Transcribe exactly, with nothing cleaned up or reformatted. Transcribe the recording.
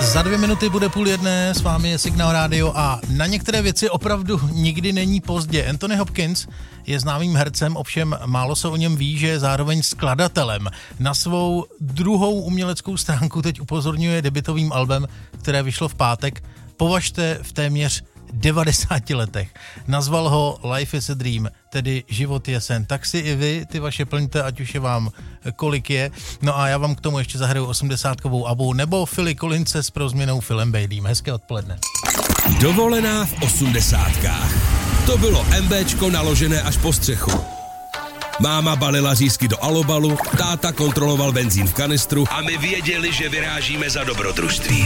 Za dvě minuty bude půl jedné, s vámi je Signál Radio a na některé věci opravdu nikdy není pozdě. Anthony Hopkins je známým hercem, ovšem málo se o něm ví, že je zároveň skladatelem. Na svou druhou uměleckou stránku teď upozorňuje debutovým albem, které vyšlo v pátek. Považte v téměř devadesáti letech. Nazval ho Life is a Dream, tedy život je sen. Tak si i vy ty vaše plňte, ať už je vám kolik je. No a já vám k tomu ještě zahraju osmdesátkovou abu nebo Philly Collinse s prozměnou Philem Baileym. Hezké odpoledne. Dovolená v osmdesátkách. To bylo MBčko naložené až po střechu. Máma balila řízky do alobalu, táta kontroloval benzín v kanistru a my věděli, že vyrážíme za dobrodružství.